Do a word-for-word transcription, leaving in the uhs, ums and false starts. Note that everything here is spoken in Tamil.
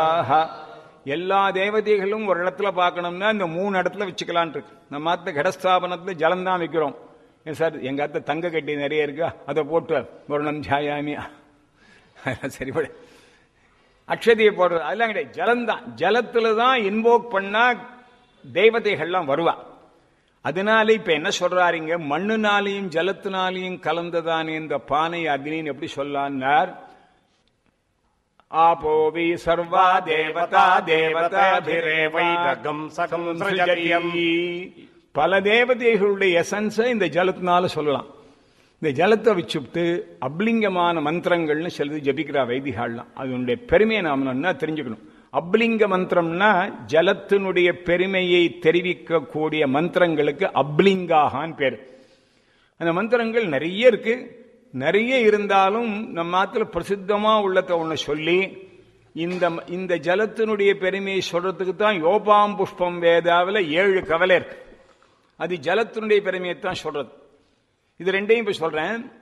எல்லா தேவதைகளும் ஒரு இடத்துல பார்க்கணும்னா இந்த மூணு இடத்துல வச்சுக்கலான் இருக்கு. நம்ம ஆத்த கடஸ்தாபனத்துல ஜலந்தான் வைக்கிறோம். ஏன் சார் எங்க ஆத்த தங்க கட்டி நிறைய இருக்கா, அதை போட்டு வருணம் ஜாயாமி சரிபட அக்ஷதியை போடுறது அதெல்லாம் கிடையாது. ஜலந்தான், ஜலத்துல தான் இன்வோக் பண்ணா தேவதைகள்லாம் வருவா. அதனால இப்ப என்ன சொல்றாருங்க, மண்ணுனாலையும் ஜலத்தினாலையும் கலந்ததானே இந்த பானை அக்னின்னு எப்படி சொல்லான்னார். ஆபோவி சர்வா தேவதா தேவதாபிரேவைதகம் சகம் ஸ்ருஜதி. பல தேவதைகளுடைய எசன்ஸை இந்த ஜலத்தினால சொல்லலாம். இந்த ஜலத்தை வச்சுட்டு அப்லிங்கமான மந்திரங்கள்னு சிலது ஜபிக்கிறா வைதிகாலாம். அதனுடைய பெருமையை நாம் என்ன தெரிஞ்சுக்கணும். அப்லிங்க மந்திரம்னா ஜலத்தினுடைய பெருமையை தெரிவிக்கக்கூடிய மந்திரங்களுக்கு அப்லிங்காகான் பேர். அந்த மந்திரங்கள் நிறைய இருக்கு. நிறைய இருந்தாலும் நம்ம ஆத்துல பிரசித்தமா உள்ளத ஒண்ணு சொல்லி இந்த இந்த ஜலத்தினுடைய பெருமையை சொல்றதுக்கு தான் யோபாம் புஷ்பம் வேதாவில் ஏழு கவலை இருக்கு. அது ஜலத்தினுடைய பெருமையை தான் சொல்றது. இது ரெண்டையும் இப்ப சொல்றேன்.